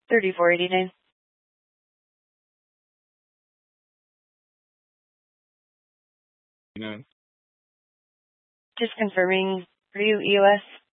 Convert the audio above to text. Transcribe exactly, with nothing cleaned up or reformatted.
thirty-four eighty-nine. You know, Just confirming, are you E O S?